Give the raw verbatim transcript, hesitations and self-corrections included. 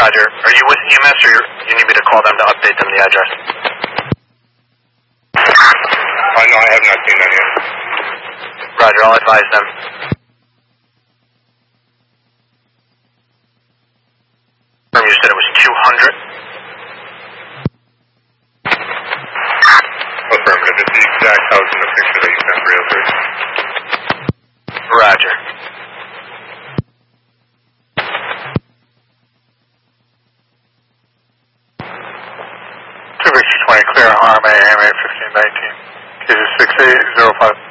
Roger. Are you with E M S or you're, you need me to call them to update them the address? Uh, no, I have not seen that yet. Roger, I'll advise them. You said it was two hundred? Affirmative. It's the exact house in the picture that you sent realtors. Roger. two Victor twenty, clear harm, A M A fifteen nineteen. Cases six eight zero five.